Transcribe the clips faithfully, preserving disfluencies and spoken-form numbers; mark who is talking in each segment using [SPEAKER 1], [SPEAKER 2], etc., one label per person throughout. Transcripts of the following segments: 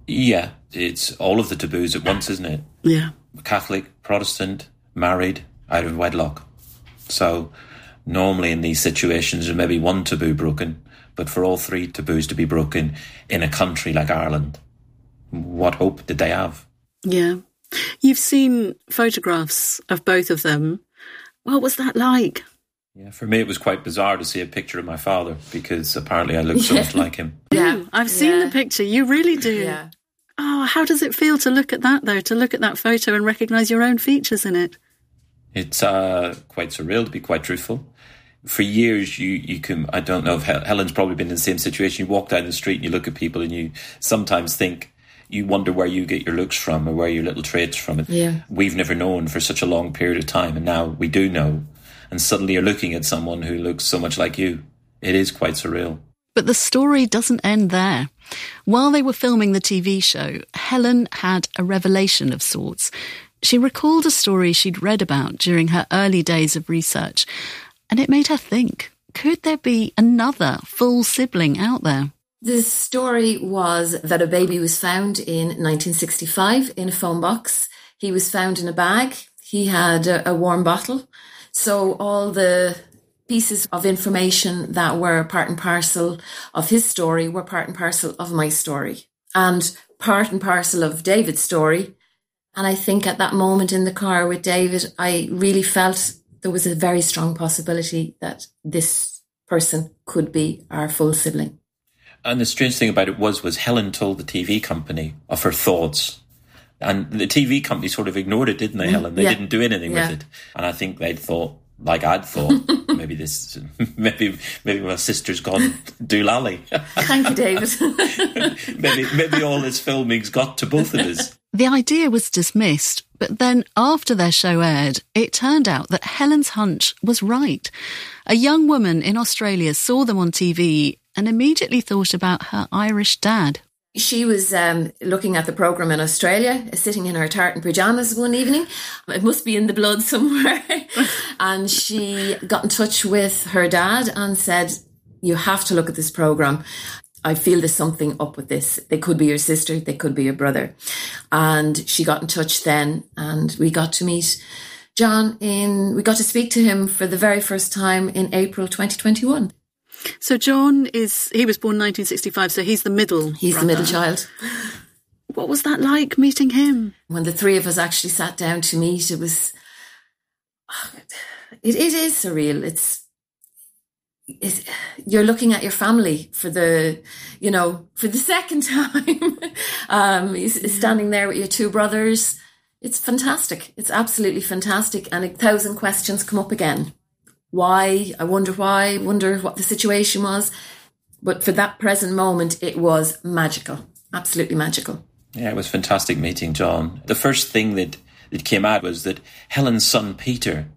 [SPEAKER 1] Yeah, it's all of the taboos at once, isn't it?
[SPEAKER 2] Yeah.
[SPEAKER 1] Catholic, Protestant, married, out of wedlock. So normally in these situations there may be one taboo broken, but for all three taboos to be broken in a country like Ireland, what hope did they have?
[SPEAKER 2] Yeah. You've seen photographs of both of them. What was that like?
[SPEAKER 1] Yeah, for me it was quite bizarre to see a picture of my father, because apparently I look so
[SPEAKER 2] Yeah.
[SPEAKER 1] much like him.
[SPEAKER 2] Yeah, I've seen
[SPEAKER 3] Yeah.
[SPEAKER 2] the picture. You really do.
[SPEAKER 3] Yeah.
[SPEAKER 2] Oh, how does it feel to look at that, though, to look at that photo and recognise your own features in it?
[SPEAKER 1] It's uh, quite surreal, to be quite truthful. For years, you, you can, I don't know if Hel- Helen's probably been in the same situation. You walk down the street and you look at people and you sometimes think, you wonder where you get your looks from or where your little traits from.
[SPEAKER 3] Yeah.
[SPEAKER 1] We've never known for such a long period of time, and now we do know. And suddenly you're looking at someone who looks so much like you. It is quite surreal.
[SPEAKER 2] But the story doesn't end there. While they were filming the T V show, Helen had a revelation of sorts. She recalled a story she'd read about during her early days of research, and it made her think, could there be another full sibling out there?
[SPEAKER 3] The story was that a baby was found in nineteen sixty-five in a phone box. He was found in a bag. He had a, a warm bottle. So all the pieces of information that were part and parcel of his story were part and parcel of my story, and part and parcel of David's story. And I think at that moment in the car with David, I really felt there was a very strong possibility that this person could be our full sibling.
[SPEAKER 1] And the strange thing about it was, was Helen told the T V company of her thoughts. And the T V company sort of ignored it, didn't they, Helen? They
[SPEAKER 3] Yeah.
[SPEAKER 1] didn't do anything
[SPEAKER 3] Yeah.
[SPEAKER 1] with it. And I think they'd thought, like I'd thought, maybe this, maybe maybe my sister's gone doolally.
[SPEAKER 3] Thank you, David.
[SPEAKER 1] maybe maybe all this filming's got to both of us.
[SPEAKER 2] The idea was dismissed, but then after their show aired, it turned out that Helen's hunch was right. A young woman in Australia saw them on T V and immediately thought about her Irish dad.
[SPEAKER 3] She was um, looking at the programme in Australia, sitting in her tartan pyjamas one evening. It must be in the blood somewhere. And she got in touch with her dad and said, you have to look at this programme. I feel there's something up with this. They could be your sister, they could be your brother. And she got in touch then, and we got to meet John in, we got to speak to him for the very first time in April twenty twenty-one.
[SPEAKER 2] So John is, he was born nineteen sixty-five, so he's the middle
[SPEAKER 3] He's
[SPEAKER 2] brother.
[SPEAKER 3] the middle child.
[SPEAKER 2] What was that like, meeting him?
[SPEAKER 3] When the three of us actually sat down to meet, it was, it, it is surreal. It's, it's, you're looking at your family for the, you know, for the second time. um, he's standing there with your two brothers. It's fantastic. It's absolutely fantastic. And a thousand questions come up again. Why? I wonder why. I wonder what the situation was. But for that present moment, it was magical. Absolutely magical.
[SPEAKER 1] Yeah, it was fantastic meeting John. The first thing that, that came out was that Helen's son Peter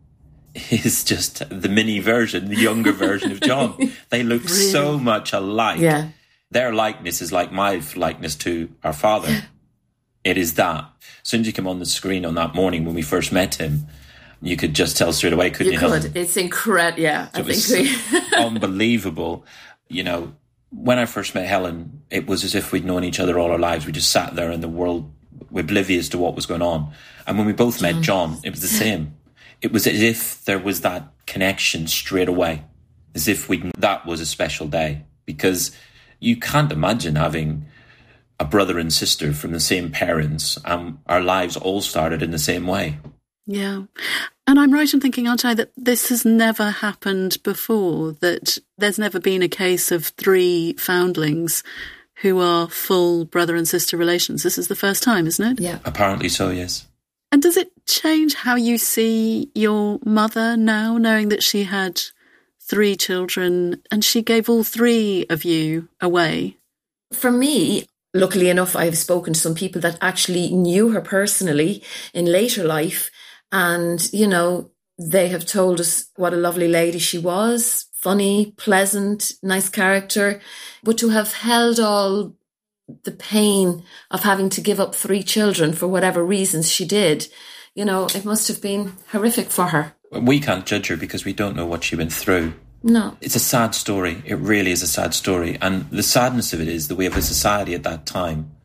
[SPEAKER 1] is just the mini version, the younger version of John. They look
[SPEAKER 3] Really?
[SPEAKER 1] so much alike.
[SPEAKER 3] Yeah.
[SPEAKER 1] Their likeness is like my likeness to our father. It is that. As soon as you came on the screen on that morning when we first met him, you could just tell straight away, couldn't you?
[SPEAKER 3] You
[SPEAKER 1] Helen?
[SPEAKER 3] could. It's incredible. Yeah,
[SPEAKER 1] So
[SPEAKER 3] I
[SPEAKER 1] it was
[SPEAKER 3] think we...
[SPEAKER 1] unbelievable. You know, when I first met Helen, it was as if we'd known each other all our lives. We just sat there in the world oblivious to what was going on. And when we both met John, it was the same. It was as if there was that connection straight away, as if we that was a special day. Because you can't imagine having a brother and sister from the same parents, and our lives all started in the same way.
[SPEAKER 2] Yeah. And I'm right in thinking, aren't I, that this has never happened before, that there's never been a case of three foundlings who are full brother and sister relations. This is the first time, isn't it?
[SPEAKER 3] Yeah.
[SPEAKER 1] Apparently so, yes.
[SPEAKER 2] And does it change how you see your mother now, knowing that she had three children and she gave all three of you away?
[SPEAKER 3] For me, luckily enough, I've spoken to some people that actually knew her personally in later life. And, you know, they have told us what a lovely lady she was, funny, pleasant, nice character. But to have held all the pain of having to give up three children for whatever reasons she did, you know, it must have been horrific for her.
[SPEAKER 1] We can't judge her because we don't know what she went through.
[SPEAKER 3] No.
[SPEAKER 1] It's a sad story. It really is a sad story. And the sadness of it is that we have a society at that time